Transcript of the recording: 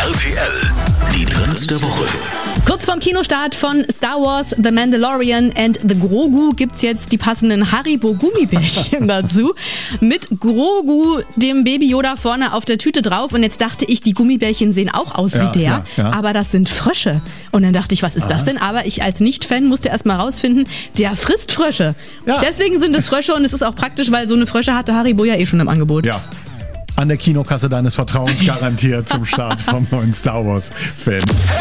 RTL, die Trends der Woche. Kurz vorm Kinostart von Star Wars, The Mandalorian and The Grogu gibt's jetzt die passenden Haribo-Gummibärchen dazu. Mit Grogu, dem Baby Yoda, vorne auf der Tüte drauf. Und jetzt dachte ich, die Gummibärchen sehen auch aus wie der, aber das sind Frösche. Und dann dachte ich, was ist das denn? Aber ich als Nicht-Fan musste erst mal rausfinden, der frisst Frösche. Ja. Deswegen sind es Frösche und es ist auch praktisch, weil so eine Frösche hatte Haribo ja eh schon im Angebot. Ja. An der Kinokasse deines Vertrauens garantiert zum Start vom neuen Star Wars-Film.